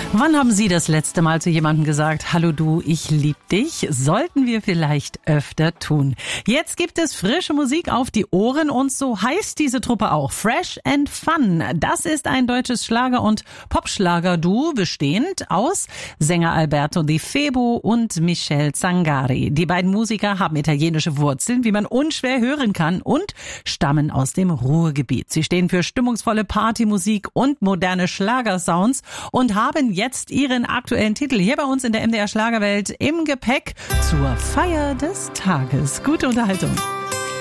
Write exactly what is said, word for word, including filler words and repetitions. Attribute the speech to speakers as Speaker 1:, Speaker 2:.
Speaker 1: Wann haben Sie das letzte Mal zu jemandem gesagt, hallo du, ich lieb dich? Sollten wir vielleicht öfter tun. Jetzt gibt es frische Musik auf die Ohren und so heißt diese Truppe auch. Fresh and Fun. Das ist ein deutsches Schlager- und Popschlager-Duo, bestehend aus Sänger Alberto Di Febo und Michelle Zangari. Die beiden Musiker haben italienische Wurzeln, wie man unschwer hören kann, und stammen aus dem Ruhrgebiet. Sie stehen für stimmungsvolle Partymusik und moderne Schlagersounds und haben jetzt ihren aktuellen Titel hier bei uns in der M D R Schlagerwelt im Gepäck zur Feier des Tages. Gute Unterhaltung.